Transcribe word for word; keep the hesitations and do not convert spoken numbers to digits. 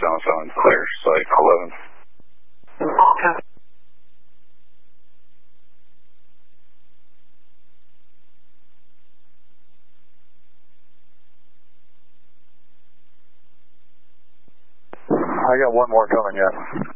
seven seven, clear, site eleven. I got one more coming yet.